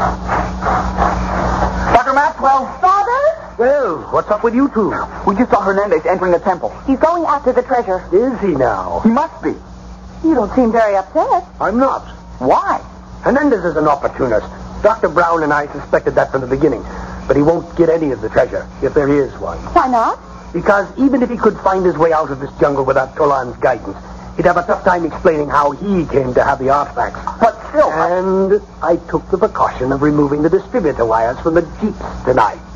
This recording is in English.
Dr. Maxwell! Father? Well, what's up with you two? We just saw Hernandez entering the temple. He's going after the treasure. Is he now? He must be. You don't seem very upset. I'm not. Why? Hernandez is an opportunist. Dr. Brown and I suspected that from the beginning. But he won't get any of the treasure, if there is one. Why not? Because even if he could find his way out of this jungle without Tolan's guidance, he'd have a tough time explaining how he came to have the artifacts. But still... And I took the precaution of removing the distributor wires from the jeeps tonight.